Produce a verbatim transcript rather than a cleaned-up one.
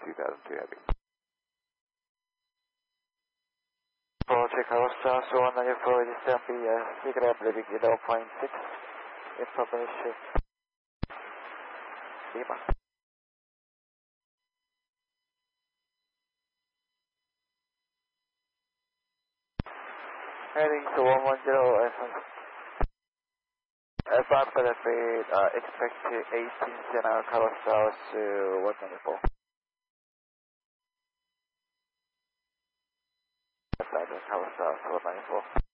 two thousand two Heavy. Approach Carlos South one ninety-four, register B S, Cigarette Living zero point six, information, Lima. Heading to one one zero, F one benefit, uh, expected eighteen Sena Carlos South to one ninety-four. Carlos South one ninety-four.